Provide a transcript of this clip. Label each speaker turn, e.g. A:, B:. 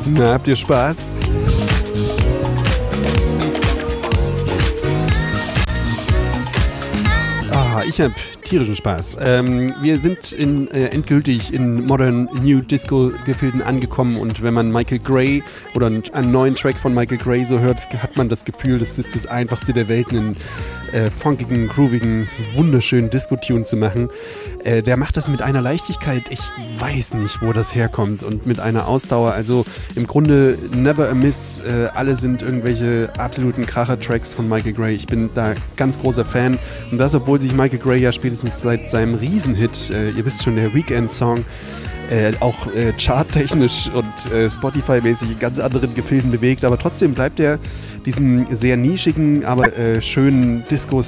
A: Na, habt ihr Spaß? Ich habe tierischen Spaß. Wir sind endgültig in Modern New Disco Gefilden angekommen und wenn man Michael Gray oder einen neuen Track von Michael Gray so hört, hat man das Gefühl, das ist das Einfachste der Welt, einen funkigen, groovigen, wunderschönen Disco-Tune zu machen. Der macht das mit einer Leichtigkeit, ich weiß nicht, wo das herkommt und mit einer Ausdauer, also im Grunde never a miss, alle sind irgendwelche absoluten Kracher-Tracks von Michael Gray. Ich bin da ganz großer Fan und das, obwohl sich Michael Gray ja spätestens seit seinem Riesenhit, ihr wisst schon, der Weekend-Song, auch charttechnisch und Spotify-mäßig in ganz anderen Gefilden bewegt, aber trotzdem bleibt er diesem sehr nischigen, aber schönen Disco